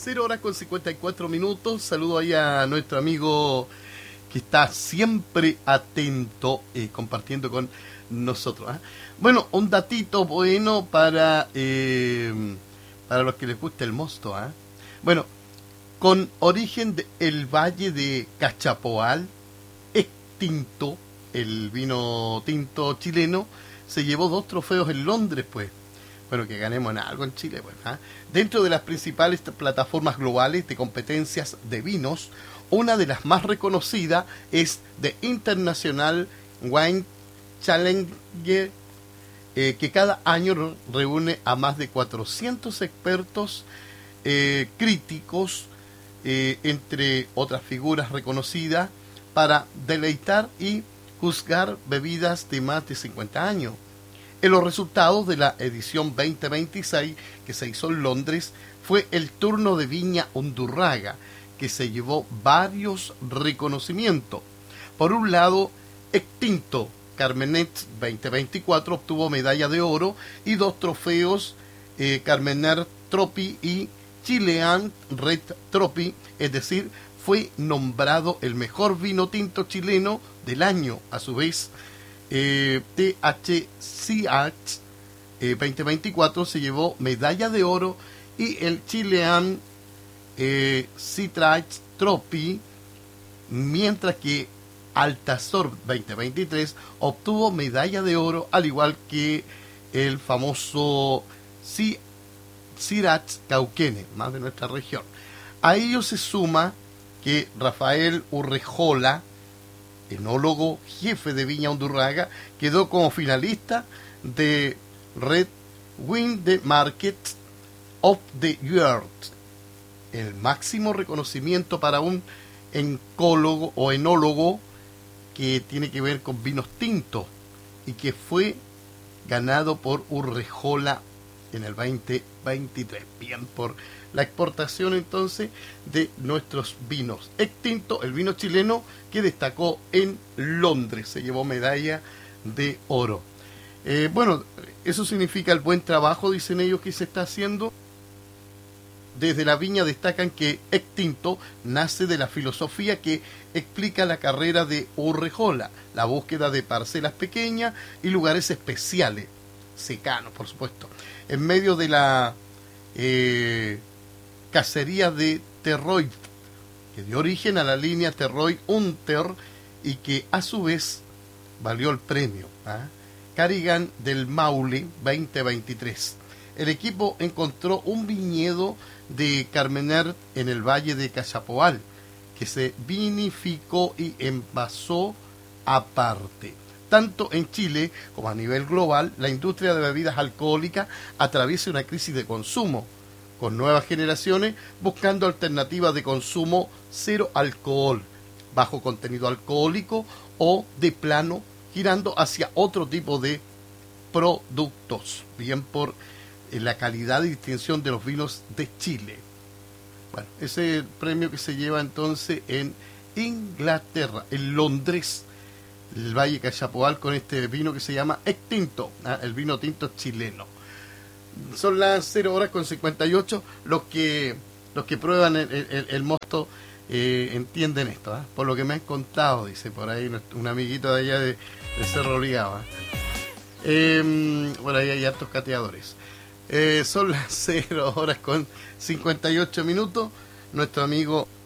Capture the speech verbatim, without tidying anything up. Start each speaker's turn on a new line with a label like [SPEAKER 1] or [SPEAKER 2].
[SPEAKER 1] cero horas con cincuenta y cuatro minutos. Saludo ahí a nuestro amigo que está siempre atento, eh, compartiendo con nosotros. ¿eh? Bueno, un datito bueno para, eh, para los que les gusta el mosto. ¿eh? Bueno, con origen del valle de Cachapoal, extinto, el vino tinto chileno se llevó dos trofeos en Londres, pues. Bueno, que ganemos en algo en Chile, pues. ¿eh? Dentro de las principales plataformas globales de competencias de vinos, una de las más reconocidas es The International Wine Challenge, eh, que cada año reúne a más de cuatrocientos expertos, eh, críticos, eh, entre otras figuras reconocidas, para deleitar y juzgar bebidas de más de cincuenta años. En los resultados de la edición veinte veintiséis que se hizo en Londres fue el turno de Viña Undurraga, que se llevó varios reconocimientos. Por un lado, Extinto Carmenet veinte veinticuatro obtuvo medalla de oro y dos trofeos, eh, Carmener Trophy y Chilean Red Trophy, es decir, fue nombrado el mejor vino tinto chileno del año. A su vez, eh, T H C H eh, veinte veinticuatro se llevó medalla de oro y el Chilean eh, Citrus Trophy, mientras que Altazor veinte veintitrés obtuvo medalla de oro, al igual que el famoso Syrah Cauquenes, más de nuestra región. A ello se suma que Rafael Urrejola, enólogo jefe de Viña Undurraga, quedó como finalista de Red Wine the Market of the Year, el máximo reconocimiento para un encólogo o enólogo que tiene que ver con vinos tintos, y que fue ganado por Urrejola en el veinte veintitrés. Bien, por la exportación entonces de nuestros vinos. Extinto, el vino chileno que destacó en Londres, se llevó medalla de oro. Eh, bueno, eso significa el buen trabajo, dicen ellos, que se está haciendo. Desde la viña destacan que Extinto nace de la filosofía que explica la carrera de Urrejola, la búsqueda de parcelas pequeñas y lugares especiales, secanos, por supuesto, en medio de la eh, cacería de Terroir, que dio origen a la línea Terroir Unter y que a su vez valió el premio ¿eh? Carignan del Maule veinte veintitrés. El equipo encontró un viñedo de Carmener en el valle de Cachapoal, que se vinificó y envasó aparte. Tanto en Chile como a nivel global, la industria de bebidas alcohólicas atraviesa una crisis de consumo, con nuevas generaciones buscando alternativas de consumo cero alcohol, bajo contenido alcohólico o de plano girando hacia otro tipo de productos, bien por la calidad y distinción de los vinos de Chile. Bueno, ese es el premio que se lleva entonces en Inglaterra, en Londres, el Valle Cachapoal, con este vino que se llama Extinto, ¿eh? el vino tinto chileno. Son las cero horas con cincuenta y ocho. Los que los que prueban el, el, el mosto eh, entienden esto, ¿eh? Por lo que me han contado, dice por ahí un amiguito de allá de, de Cerro Ligado. ¿eh? Eh, bueno, ahí hay hartos cateadores. Eh, son las cero horas con cincuenta y ocho minutos. Nuestro amigo